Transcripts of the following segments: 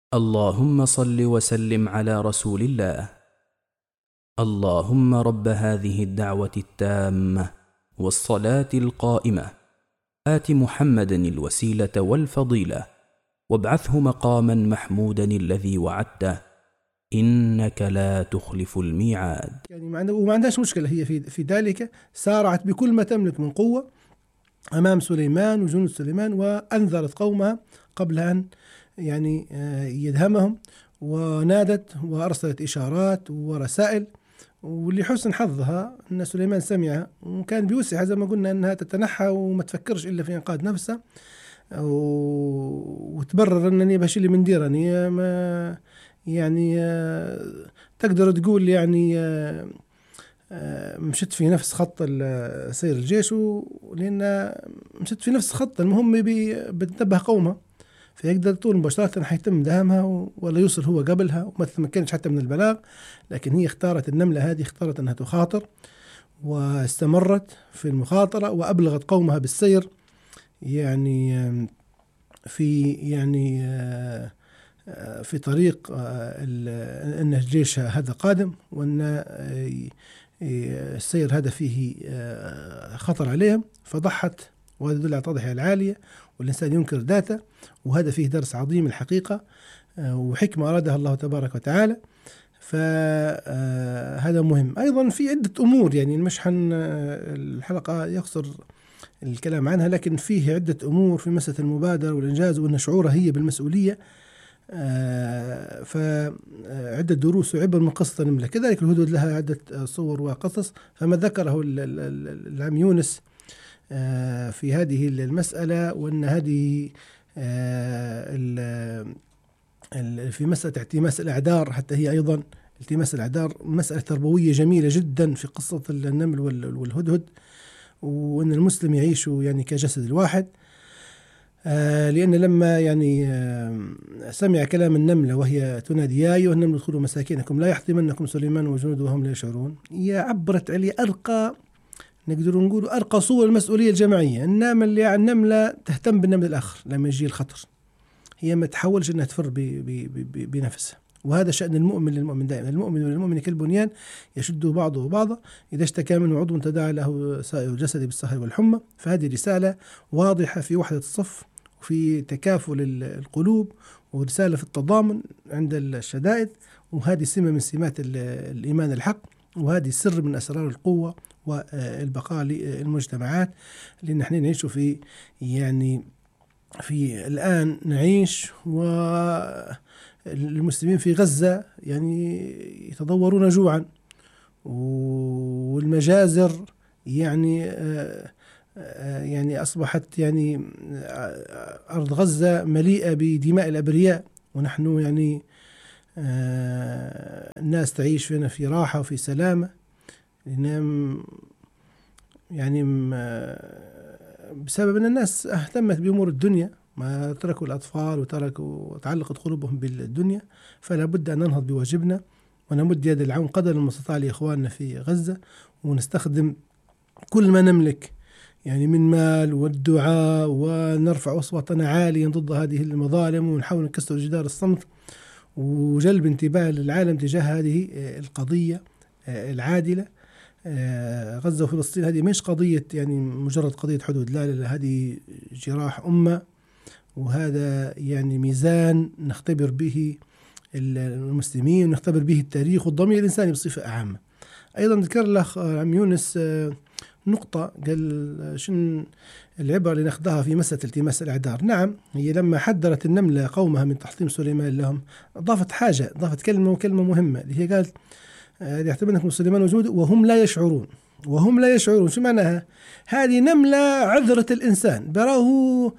اللهم صل وسلم على رسول الله. اللهم رب هذه الدعوة التامة والصلاة القائمة آت محمدا الوسيلة والفضيلة وابعثه مقاما محمودا الذي وعدته إنك لا تخلف الميعاد. يعني وما عندهاش مشكلة هي في ذلك، سارعت بكل ما تملك من قوة أمام سليمان وجنود سليمان، وأنذرت قومها قبل أن يعني يدهمهم، ونادت وأرسلت إشارات ورسائل. واللي حسن حظها أن سليمان سمعها وكان بيوسع زي ما قلنا أنها تتنحى وما تفكرش إلا في إنقاذ نفسها، وتبرر أنني بشيل من ديرني ما يعني تقدر تقول يعني مشت في نفس خط سير الجيش، لأن مشت في نفس خط. المهم بتنبه قومها فيقدر طول مباشرة حيتم دهمها ولا يوصل هو قبلها وما تمكنش حتى من البلاغ. لكن هي اختارت النملة هذه، اختارت أنها تخاطر واستمرت في المخاطرة وأبلغت قومها بالسير في في طريق أن الجيش هذا قادم، وأن السير هذا فيه خطر عليهم، فضحت. وهذا يدل على التضحية العالية، والإنسان ينكر ذاته، وهذا فيه درس عظيم الحقيقة وحكمة أرادها الله تبارك وتعالى. فهذا مهم. أيضا في عدة أمور، يعني مش الحلقة يقصر الكلام عنها، لكن فيه عدة أمور في مسألة المبادرة والإنجاز، وأن شعورها هي بالمسؤولية. فعدة دروس وعبر من قصة النملة. كذلك الهدهد لها عدة صور وقصص، فما ذكره العم يونس في هذه المسألة، وأن هذه في مسألة التماس الأعذار، حتى هي أيضا التماس الأعذار مسألة تربوية جميلة جدا في قصة النمل والهدهد، وأن المسلم يعيش يعني كجسد الواحد. لأن لما سمع كلام النملة وهي تنادي يا أيها النمل ادخلوا مساكنكم لا يحطمنكم سليمان وجنوده وهم لا يشعرون، هي عبرت عليه أرقى، نقدر نقول أرقى صور المسؤولية الجماعية. النملة تهتم بالنمل الآخر لما يجي الخطر، هي ما تحاولش أنها تفر بنفسها. وهذا شأن المؤمن للمؤمن دائما، المؤمن للمؤمن كالبنيان يشد بعضه بعضا، إذا اشتكى منه عضو تداعى له سائر الجسد بالسهر والحمى. فهذه رسالة واضحة في وحدة الصف وفي تكافل القلوب، ورسالة في التضامن عند الشدائد. وهذه سمة من سمات الإيمان الحق، وهذه سر من أسرار القوة والبقاء للمجتمعات. لأن نحن نعيش في الآن نعيش، والمسلمين في غزة يتضورون جوعا، والمجازر أصبحت أرض غزة مليئة بدماء الأبرياء، ونحن الناس تعيش فينا في راحة وفي سلامة، بسبب أن الناس اهتمت بأمور الدنيا، ما تركوا الأطفال وتعلقت قلوبهم بالدنيا. فلا بد أن ننهض بواجبنا ونمد يد العون قدر المستطاع لإخواننا في غزة، ونستخدم كل ما نملك من مال والدعاء، ونرفع أصواتنا عاليا ضد هذه المظالم، ونحاول نكسر جدار الصمت وجلب انتباه العالم تجاه هذه القضية العادلة. غزة وفلسطين هذه مش قضية مجرد قضية حدود، لا، هذه جراح أمة، وهذا ميزان نختبر به المسلمين ونختبر به التاريخ والضمير الإنساني بصفة عامة. أيضا ذكر الأخ عم يونس نقطة، قال شن العبرة اللي ناخذها في مسألة التماس الأعذار. نعم، هي لما حذرت النملة قومها من تحطيم سليمان لهم، ضافت كلمة مهمة، اللي هي قالت يحتملكم سليمان وجنوده وهم لا يشعرون. شو معناها؟ هذه نملة عذرت الإنسان، براه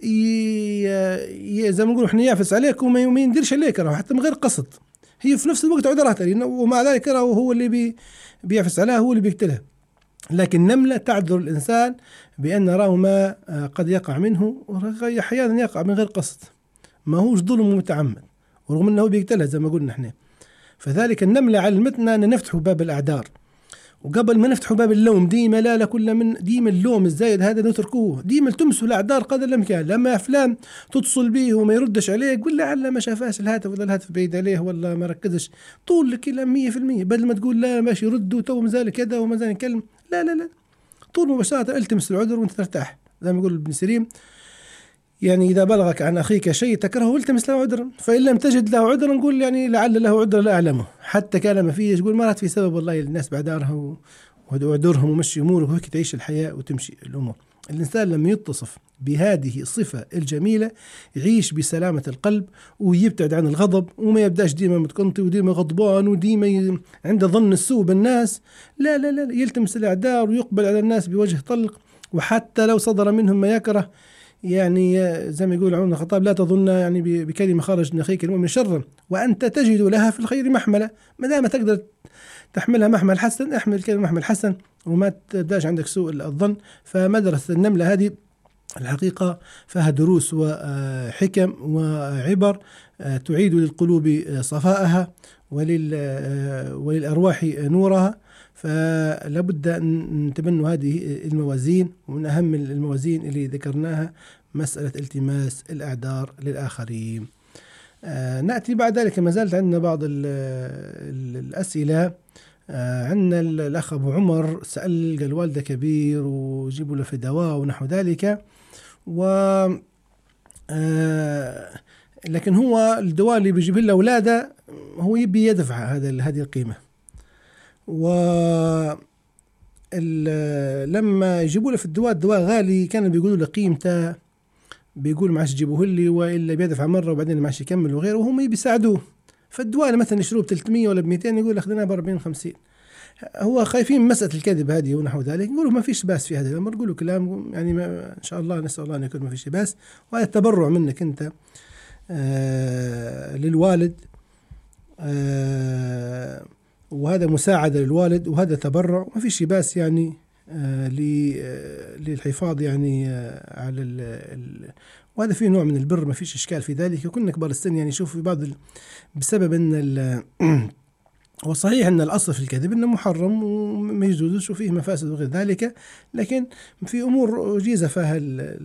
زي ما نقول احنا يعفس عليك وما ينديرش عليك، حتى من غير قصد. هي في نفس الوقت عذرها، ومع ذلك هو اللي بيعفس عليها، هو اللي بيقتلها. لكن نملة تعذر الإنسان بأن راه ما قد يقع منه، أحيانا يقع من غير قصد، ما هوش ظلم متعمد، ورغم أنه بيقتلها زي ما قلنا احنا. فذلك النملة علمتنا أن نفتح باب الأعذار، وقبل ما نفتحوا باب اللوم ديما لا كل من ديما اللوم الزايد هذا نتركوه، ديما تمسوا الأعذار قدر الإمكان. لما فلان تتصل به وما يردش عليك قول له على ما شافاش الهاتف ولا الهاتف بعيد عليه ولا ما ركزش، طول الكلام 100%، بدل ما تقول لا ماشي يرد وتو مازال كذا ومازال يكلم، لا طول مباشرة التمس العذر وانت ترتاح. زي ما يقول ابن سيرين يعني إذا بلغك عن أخيك شيء تكرهه التمس له عذرا، فإن لم تجد له عذرا نقول يعني لعل له عذر لا أعلمه، حتى كان ما فيه تقول مرات في سبب والله الناس بعذرها وعذرهم ومشي أموره وهيك تعيش الحياة وتمشي الأمور. الإنسان لما يتصف بهذه الصفة الجميلة يعيش بسلامة القلب ويبتعد عن الغضب وما يبداش ديما متقنطي وديما غضبان وديما عنده ظن السوء بالناس، لا يلتمس الأعذار ويقبل على الناس بوجه طلق، وحتى لو صدر منهم ما يكره يعني زي ما يقول عمر بن الخطاب لا تظن يعني بكلمة خرج من أخيك المؤمن شرا وأنت تجد لها في الخير محملة. ما دام تقدر تحملها محمل حسن احمل كلمة محمل حسن وما تبداش عندك سوء الظن. فمدرسة النملة هذه الحقيقة فيها دروس وحكم وعبر تعيد للقلوب صفاءها وللأرواح نورها. فلا بد أن نتبنوا هذه الموازين، ومن أهم الموازين اللي ذكرناها مسألة التماس الأعذار للآخرين. نأتي بعد ذلك ما زالت عندنا بعض الأسئلة. عندنا الأخ أبو عمر سأل قال والده كبير وجيبوا له في دواء ونحو ذلك، لكن هو الدواء اللي بيجيب له أولاده هو يبي يدفع هذه القيمة، لما يجيبوا له في الدواء غالي كانوا بيقولوا له قيمته، بيقول معاش يجيبوه لي وإلا بيدفع مرة وبعدين معاش يكمل وغيره، وهم بيساعدوه. فالدواء مثلا يشتروه ب 300 ولا ب 200 يقول أخذناه ب 40-50. هو خايفين من مسألة الكذب هذه ونحو ذلك، يقولوا ما فيش باس في هذا الأمر، يقولوا كلام يعني إن شاء الله نسأل الله أن يكون ما فيش باس، وهذا تبرع منك أنت للوالد، وهذا مساعدة للوالد وهذا تبرع ما فيش باس يعني للحفاظ يعني على وهذا فيه نوع من البر ما فيش إشكال في ذلك. وكنا كبار السن يعني شوف في بعض بسبب أن وصحيح أن الأصل في الكذب أنه محرم وما يجوزش وفيه مفاسد وغير ذلك، لكن في أمور جيزة فيها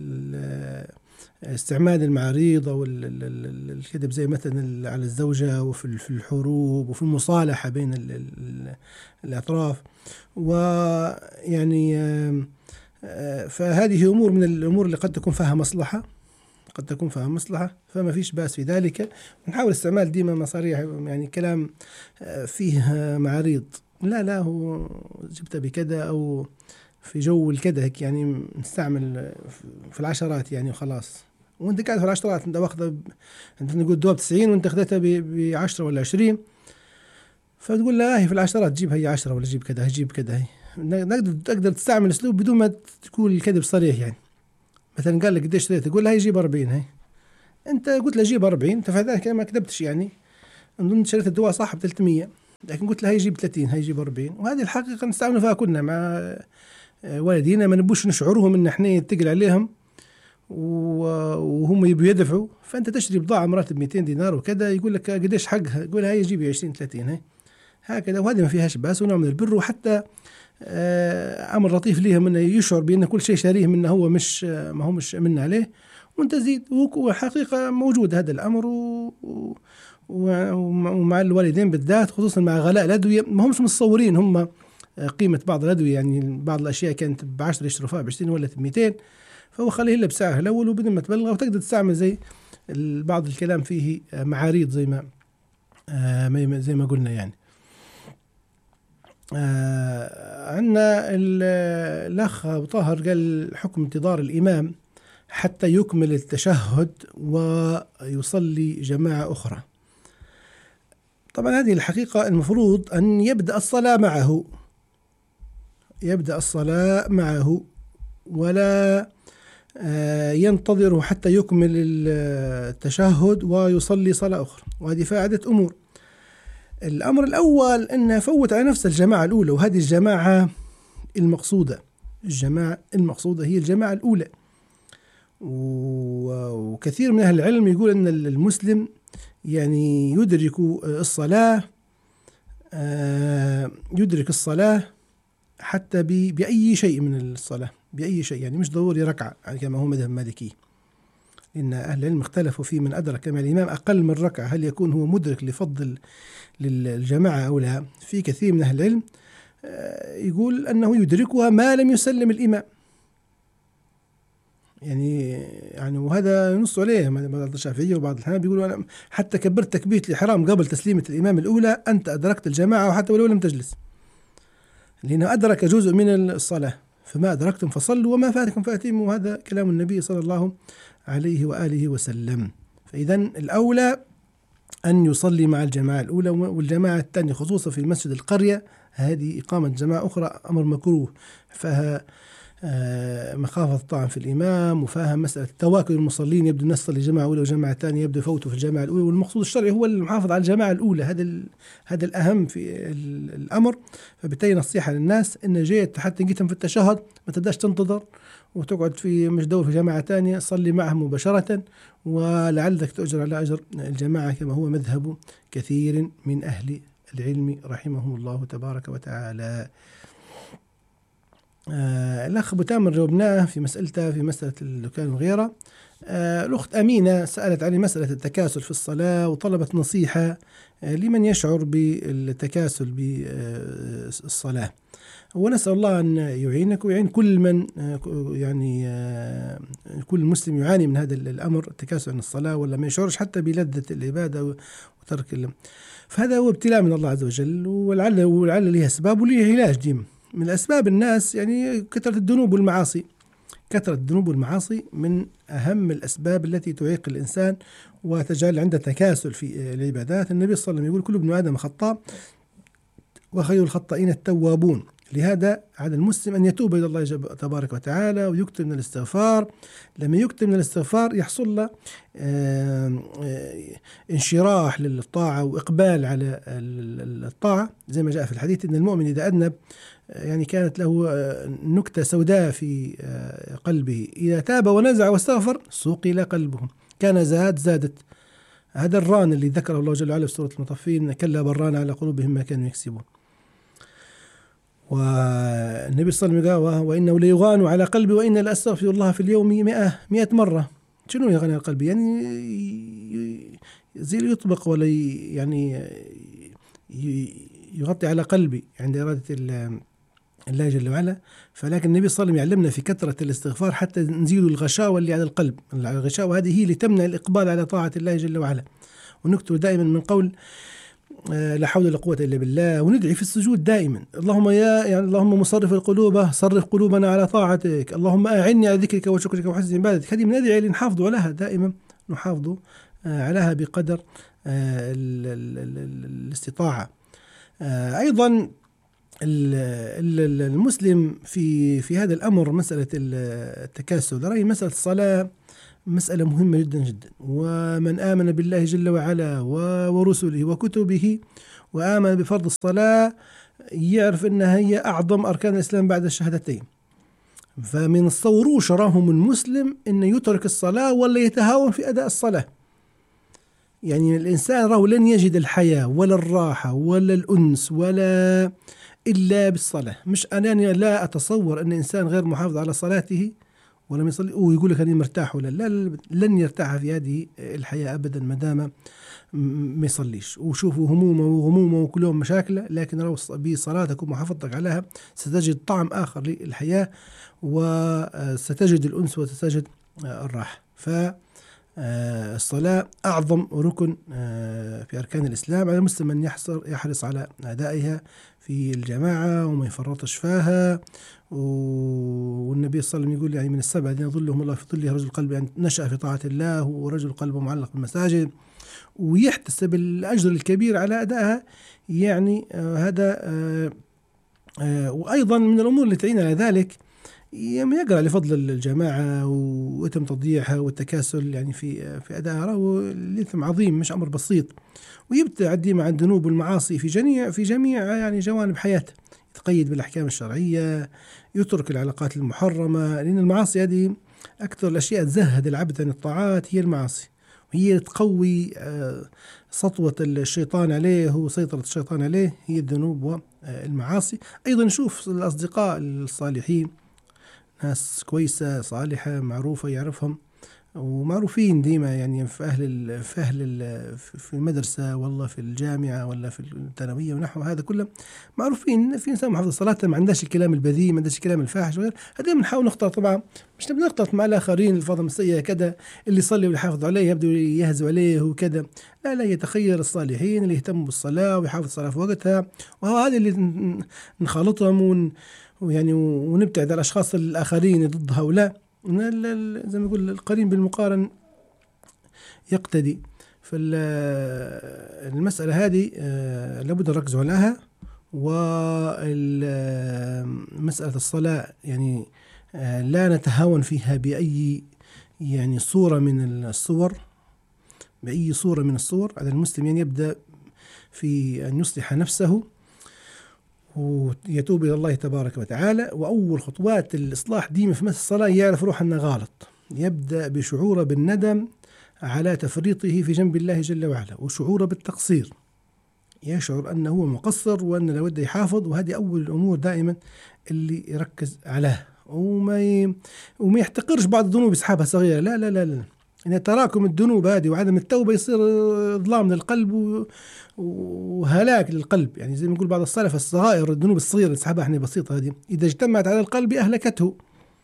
استعمال المعاريض أو الكذب زي مثلا على الزوجة وفي الحروب وفي المصالحة بين الأطراف، ويعني فهذه أمور من الأمور اللي قد تكون فيها مصلحة، فما فيش باس في ذلك. ونحاول استعمال ديما مصاريح يعني كلام فيه معاريض، لا هو جبته بكذا أو في جو الكذا يعني نستعمل في العشرات يعني وخلاص، وانت قاعد في العشرات انت واخذه انت نقول دواء ب90 وانت اخذتها ب10 ولا 20، فتقول لا هي في العشرات جيب هي 10 ولا جيب كذا جيب كذا. هي تقدر تستعمل اسلوب بدون ما تقول الكذب صريح. يعني مثلا قال لك قديش اشتريت تقول لا هي جيب 40، هي انت قلت له جيب 40 انت فذلك ما كذبتش يعني انت شريت الدواء صح ب 300، لكن قلت له هي جيب 30 هي جيب 40. وهذه الحقيقة نستعمل فيها كلنا مع والدينا، ما نبوش نشعرهم ان احنا نتقل عليهم وهم يبوا يدفعوا، فانت تشتري بضاعة مرات ب 200 دينار وكذا يقول لك قديش حقها، يقول هي جيبي 20 30 هي هكذا. وهذه ما فيهاش باس ونوع من البر، وحتى امر لطيف ليهم انه يشعر بان كل شيء شاريه منه هو مش ما هو مش من عليه وانت زيد. وحقيقة موجود هذا الامر ومع الوالدين بالذات خصوصا مع غلاء الادوية، ما همش متصورين هم قيمة بعض الادوية. يعني بعض الاشياء كانت ب10 يشتروا فيها ب20 ولا ب200، فهو خليه إلا بسعرها الأول وبدون ما تبلغ، وتقدر تستعمل زي بعض الكلام فيه معاريض زي ما قلنا. يعني عندنا الأخ أبو طاهر قال حكم انتظار الإمام حتى يكمل التشهد ويصلي جماعة أخرى. طبعا هذه الحقيقة المفروض أن يبدأ الصلاة معه ولا ينتظر حتى يكمل التشهد ويصلي صلاة أخرى، وهذه فائدة أمور. الأمر الأول أنه فوت على نفس الجماعة الأولى، وهذه الجماعة المقصودة هي الجماعة الأولى. وكثير من أهل العلم يقول أن المسلم يعني يدرك الصلاة حتى بأي شيء من الصلاة، بأي شيء، يعني مش ضروري ركعة يعني كما هو مذهب مالكي، لأن أهل العلم اختلفوا في من أدرك مع الإمام أقل من ركعة هل يكون هو مدرك لفضل للجماعة أو لا. في كثير من أهل العلم يقول أنه يدركها ما لم يسلم الإمام، يعني وهذا ينص عليه بعض الشافعية وبعض الحنابلة بيقولوا أنا حتى كبرت تكبيرة الإحرام قبل تسليمة الإمام الأولى أنت أدركت الجماعة وحتى ولو لم تجلس، لأنه أدرك جزء من الصلاة، فما أدركتم فصلوا وما فاتكم فأتموا، وهذا كلام النبي صلى الله عليه وآله وسلم. فإذا الأولى أن يصلي مع الجماعة الأولى، والجماعة الثانية خصوصا في مسجد القرية هذه إقامة جماعة أخرى أمر مكروه، فيها مخافة الطعن في الإمام، وفاهم مسألة تواكل المصلين، يبدو الناس يصلي جماعة أولى وجماعة ثانية يبدو يفوتوا في الجماعة الأولى، والمقصود الشرعي هو المحافظة على الجماعة الأولى، هذا الأهم في الأمر. فبالتالي نصيحة للناس إن جيت حتى جيتهم في التشهد ما تبداش تنتظر وتقعد في مش دور في جماعة ثانية، صلي معهم مباشرة ولعلك تؤجر على أجر الجماعة كما هو مذهب كثير من أهل العلم رحمهم الله تبارك وتعالى. الأخ أبو تامر جاوبناه في مسألته في مسألة الدكان وغيره. الأخت أمينة سألت عن مسألة التكاسل في الصلاة وطلبت نصيحة لمن يشعر بالتكاسل بالصلاة، ونسأل الله أن يعينك ويعين كل من يعني كل مسلم يعاني من هذا الأمر، التكاسل عن الصلاة ولا ما يشعرش حتى بلذة العبادة وترك فهذا هو ابتلاء من الله عز وجل، ولعل له أسباب وله علاج. ديما من الأسباب الناس يعني كثرة الذنوب والمعاصي، كثرة الذنوب والمعاصي من أهم الأسباب التي تعيق الإنسان وتجعل عنده تكاسل في العبادات. النبي صلى الله عليه وسلم يقول كل ابن آدم خطاء وخير الخطائين التوابون، لهذا على المسلم أن يتوب إلى الله تبارك وتعالى ويكتب من الاستغفار. لما يكتب من الاستغفار يحصل له انشراح للطاعة وإقبال على الطاعة، زي ما جاء في الحديث أن المؤمن إذا أذنب يعني كانت له نكتة سوداء في قلبه، إذا تاب ونزع واستغفر صقل قلبه، كان زادت. هذا الران اللي ذكره الله جل وعلا في سورة المطفين، كلا بران على قلوبهم ما كانوا يكسبون. والنبي صلى الله عليه وسلم قال وإنه ليغان على قلبي وإن لأستغفر الله في اليوم 100 مرة. شنو يغان على قلبي؟ يعني زي يطبق ولا يعني يغطي على قلبي عند إرادة الله جل وعلا. فلكن النبي صلى الله عليه وسلم يعلمنا في كثرة الاستغفار حتى نزيل الغشاوة اللي على القلب، الغشاوة هذه هي اللي تمنع الإقبال على طاعة الله جل وعلا. ونكتب دائما من قول لا حول ولا قوة إلا بالله، وندعي في السجود دائما اللهم اللهم مصرف القلوب صرف قلوبنا على طاعتك، اللهم أعني على ذكرك وشكرك وحسن عبادتك. هذه من الأدعية اللي نحافظ عليها دائما، نحافظ عليها بقدر الاستطاعة. أيضا المسلم في هذا الأمر مسألة التكاسل، رأي مسألة الصلاة مسألة مهمة جدا جدا، ومن آمن بالله جل وعلا ورسله وكتبه وآمن بفرض الصلاة يعرف أنها هي أعظم أركان الإسلام بعد الشهادتين. فمن الصوروش راهم المسلم أن يترك الصلاة ولا يتهاون في أداء الصلاة. يعني الإنسان راه لن يجد الحياة ولا الراحة ولا الأنس ولا إلا بالصلاة. مش أنا لا أتصور أن إنسان غير محافظ على صلاته ولم يصلي ويقول لك أني مرتاح ولا لا، لن يرتاح في هذه الحياة أبدا ما دام ما يصليش. وشوفوا همومه وغمومه وكلهم مشاكله، لكن بصلاتك ومحافظتك عليها ستجد طعم آخر للحياة وستجد الأنس وستجد الراحة. فالصلاة أعظم ركن في أركان الإسلام، على المسلم أن يحرص على أدائها في الجماعة وما يفرطش فيها. والنبي صلى الله عليه وسلم يقول يعني من السبع الذين يظلهم الله في ظله رجل قلبه يعني نشأ في طاعة الله ورجل قلبه معلق بالمساجد ويحتسب الأجر الكبير على أدائها. يعني هذا وأيضا من الأمور اللي تعين على ذلك يقرأ لفضل الجماعة ويتم تضييعها والتكاسل يعني في أدائها، والإثم عظيم مش أمر بسيط، ويبتعد ديما عن الذنوب والمعاصي في جميع يعني جوانب حياته، يتقيد بالأحكام الشرعية، يترك العلاقات المحرمة، لأن المعاصي هذه أكثر الأشياء تزهد العبد عن الطاعات هي المعاصي. هي تقوي سطوة الشيطان عليه وسيطرة الشيطان عليه، هي الذنوب والمعاصي. أيضا نشوف الأصدقاء الصالحين، ناس كويسة صالحة معروفة يعرفهم ومعروفين ديما، يعني في المدرسة والله في الجامعة ولا في الثانوية ونحو هذا كله معروفين. في إنسان محافظ الصلاة ما عندهاش الكلام البذيء، ما عندهاش الكلام الفاحش وغير هذا. بنحاول نختار طبعا، مش نبي نختلط مع الآخرين الفضل السيئة كذا، اللي يصلي ويحافظ عليه يبدو يهزوا عليه وكذا. لا يتخير الصالحين اللي يهتموا بالصلاة ويحافظ الصلاة في وقتها، وهو هذا اللي نخالطهم ويعني ونبتعد على الأشخاص الآخرين ضد هؤلاء. زي ما يقول القرين بالمقارن يقتدي. فالمسألة هذه لابد نركز عليها. ومسألة الصلاة يعني لا نتهاون فيها بأي يعني صورة من الصور، بأي صورة من الصور. على المسلم يعني يبدأ في أن يصلح نفسه ويتوب إلى الله تبارك وتعالى. وأول خطوات الإصلاح ديما في مسألة الصلاة يعرف روح أنه غلط، يبدأ بشعوره بالندم على تفريطه في جنب الله جل وعلا، وشعوره بالتقصير، يشعر أنه هو مقصر وأن لابد يحافظ. وهذه أول الأمور دائما اللي يركز عليها، وما يحتقرش بعض الذنوب يسحبها صغيرة. لا لا لا لا، إن تراكم الذنوب هذه وعدم التوبة يصير ظلام للقلب وهلاك للقلب. يعني زي ما يقول بعض السلف الصغائر، الذنوب الصغيرة اللي تسحبها احنا بسيطة هذه إذا اجتمعت على القلب أهلكته.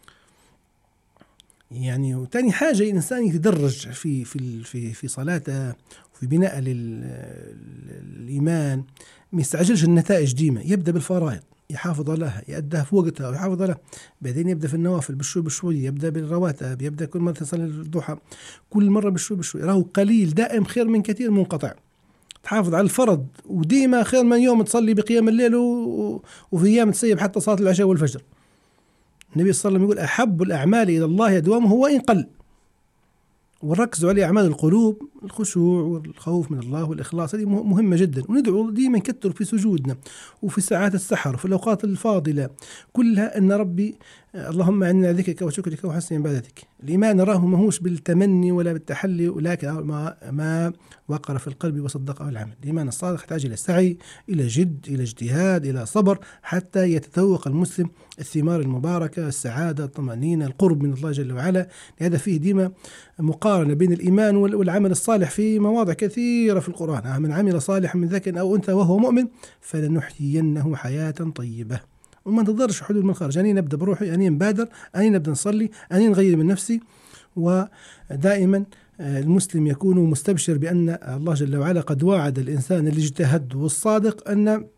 يعني وتاني حاجة الإنسان يتدرج في صلاته وفي بناء الإيمان، ما يستعجلش النتائج ديما، يبدأ بالفرائض يحافظ عليها يأديها في وقتها ويحافظ عليها، بعدين يبدأ في النوافل بالشوي بشوي، يبدأ بالرواتب، يبدأ كل مرة تصلي الضحى كل مرة بالشوي بشوي. راهو قليل دائم خير من كثير منقطع. تحافظ على الفرض وديما خير من يوم تصلي بقيام الليل وفي أيام تسيب حتى صلاة العشاء والفجر. النبي صلى الله عليه وسلم يقول أحب الأعمال إلى الله يدومه وإن قل. ونركزوا عليه أعمال القلوب، الخشوع والخوف من الله والإخلاص، هذه مهمة جدا. وندعو ديما نكتر في سجودنا وفي ساعات السحر وفي الأوقات الفاضلة كلها أن ربي اللهم أعنا ذكرك وشكرك وحسن عبادتك. الإيمان نراه ماهوش بالتمني ولا بالتحلي، ولكن ما وقر في القلب وصدقه العمل. الإيمان الصادق يحتاج إلى سعي، إلى جد، إلى اجتهاد، إلى صبر، حتى يتذوق المسلم الثمار المباركة، السعادة، الطمأنينة، القرب من الله جل وعلا. لهذا فيه ديما مقارنة بين الإيمان والعمل الصالح في مواضع كثيرة في القرآن. من عمل صالحا من ذكر أو أنثى وهو مؤمن فلنحيينه حياة طيبة. وما انتظرش حلول من خارج، أني نبدأ بروحي، أني نبادر، أني نبدأ نصلي، أني نغير من نفسي. ودائما المسلم يكون مستبشر بأن الله جل وعلا قد وعد الإنسان الاجتهاد والصادق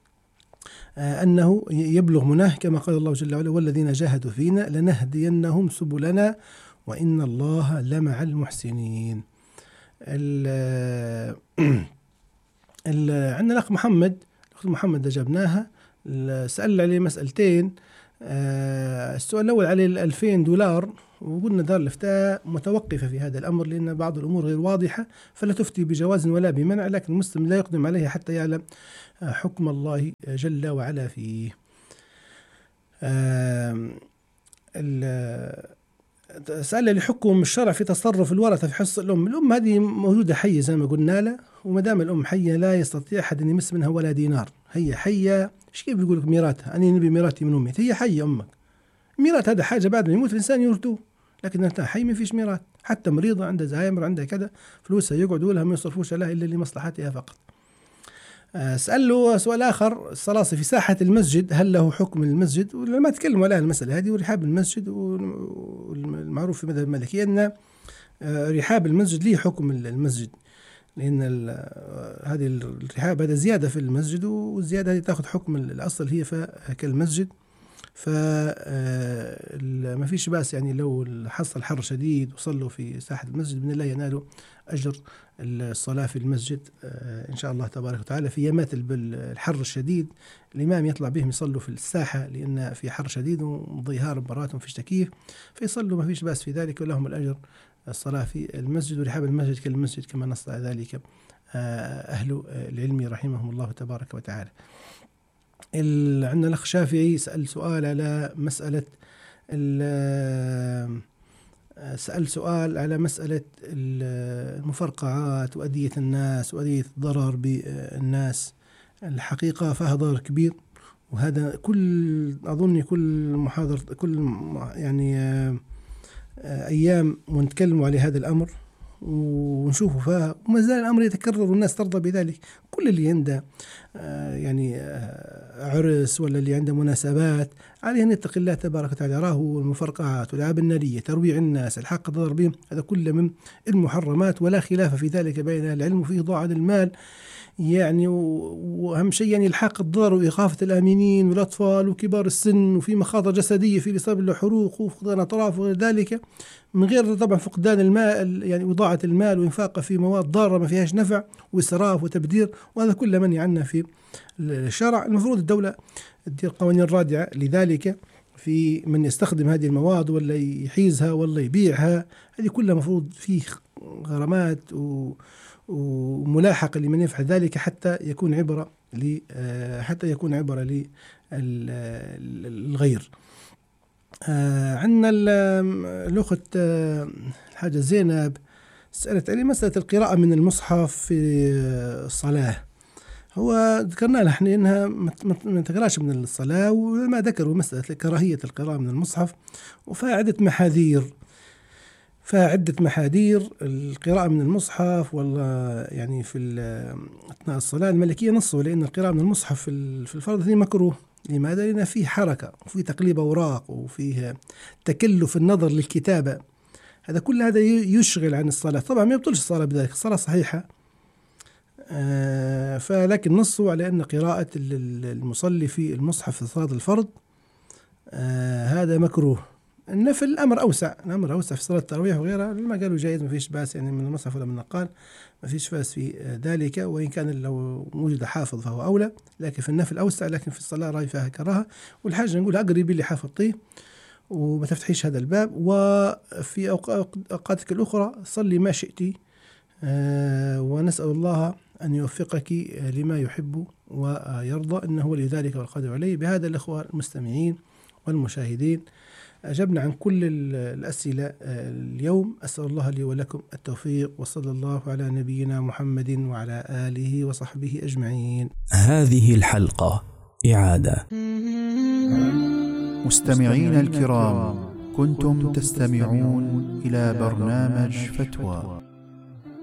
أنه يبلغ مناه، كما قال الله جل وعلا والذين جاهدوا فينا لنهدينهم سبلنا وإن الله لمع المحسنين. عندنا الأخ محمد جبناها سأل عليه مسألتين. السؤال الأول عليه $2000، وقلنا دار الإفتاء متوقفة في هذا الأمر لأن بعض الأمور غير واضحة، فلا تفتي بجواز ولا بمنع، لكن المسلم لا يقدم عليها حتى يعلم حكم الله جل وعلا فيه. سأل لحكم الشرع في تصرف الورثة في حصة الأم هذه موجودة حية زي ما قلنا له، وما دام الأم حية لا يستطيع أحد أن يمس منها ولا دينار. هي حية، إيش كيف بيقول لك ميراثها؟ أنا نبي ميراثي من أمي. هي حية أمك، ميراث هذا حاجة بعد ما يموت الإنسان يورثوه، لكن أنت حي ما فيش ميراث. حتى مريضة عندها زهايمر عندها كذا فلوسها يقعدوا لها ما يصرفوش لها إلا لمصلحتها فقط. سأل له سؤال آخر، الصلاة في ساحة المسجد هل له حكم المسجد؟ ولما تكلموا على المسألة هذه ورحاب المسجد، والمعروف في مذهب المالكية أن رحاب المسجد ليه حكم المسجد، لأن هذه الرحاب هذا زيادة في المسجد، والزيادة هذه تأخذ حكم الأصل هي كالمسجد. فما فيش بأس يعني لو حصل حر شديد وصلوا في ساحة المسجد بإذن الله ينالوا أجر الصلاة في المسجد إن شاء الله تبارك وتعالى. في يامات الحر الشديد الإمام يطلع بهم يصلوا في الساحة لأن في حر شديد وظهار مرات ومفيش تكييف، فيصلوا ما فيش بأس في ذلك، ولهم الأجر الصلاة في المسجد. ورحاب المسجد كالمسجد كما نص على ذلك أهل العلم رحمهم الله تبارك وتعالى. عندنا الأخ شافعي سأل سؤال على مسألة سأل سؤال على مسألة المفرقعات وأذية الناس وأذية الضرر بالناس. الحقيقة فيها ضرر كبير، وهذا أظن كل محاضرة كل يعني أيام ونتكلم على هذا الأمر ونشوفه فيها، وما زال الأمر يتكرر والناس ترضى بذلك. كل اللي عنده يعني عرس ولا اللي عنده مناسبات عليه أن يتقي الله تبارك وتعالى. راهو المفرقعات والألعاب النارية، ترويع الناس، الحق الضرر بهم، هذا كله من المحرمات، ولا خلاف في ذلك بين العلم، وفيه ضاع المال يعني. وأهم شيء يعني الحاق الضرر وإخافة الآمنين والأطفال وكبار السن، وفي مخاطر جسدية في الإصابة بالحروق وفقدان أطراف وغير ذلك، من غير طبعا فقدان المال يعني وضاعة المال وإنفاقه في مواد ضارة ما فيهاش نفع وإسراف وتبذير، وهذا كله منهي عنه في الشرع. المفروض الدولة تدير قوانين رادعة لذلك في من يستخدم هذه المواد ولا يحيزها ولا يبيعها. هذه كلها مفروض فيه غرامات وملاحقة لمن يفعل ذلك حتى يكون عبرة للغير. عندنا الأخت الحاجة زينب سألت علي مسألة القراءة من المصحف في الصلاة. هو ذكرنا لها احنا انها ما تقراش من الصلاة، وما ذكروا مسألة كراهية القراءة من المصحف، وفيها عدة محاذير القراءة من المصحف. والله يعني في أثناء الصلاة الملكية نصوا لأن القراءة من المصحف في الفرض هي مكروه. لماذا؟ لأن فيه حركة وفيه تقليب أوراق وفيه تكلف النظر للكتابة، كل هذا يشغل عن الصلاة. طبعا ما يبطلش الصلاة بذلك، الصلاة صحيحة، فلكن نصوا على أن قراءة المصلي في المصحف في صلاة الفرض هذا مكروه. النفل الأمر أوسع في صلاة التراويح وغيرها، ما قالوا جائز، ما فيش بأس يعني من المصحف ولا من النقال، ما فيش بأس في ذلك، وإن كان لو وجد حافظ فهو أولى، لكن في النفل أوسع، لكن في الصلاة رأي فيها كراهة. والحاجة نقول أقربي اللي حافظتيه وما تفتحيش هذا الباب. وفي أوقاتك الأخرى صلي ما شئتي، ونسأل الله أن يوفقك لما يحب ويرضى، إنه ولي ذلك والقادر عليه. بهذا الأخوة المستمعين والمشاهدين أجبنا عن كل الأسئلة اليوم. أسأل الله لي ولكم التوفيق، وصلى الله على نبينا محمد وعلى آله وصحبه أجمعين. هذه الحلقة إعادة. مستمعين الكرام، كنتم تستمعون إلى برنامج فتوى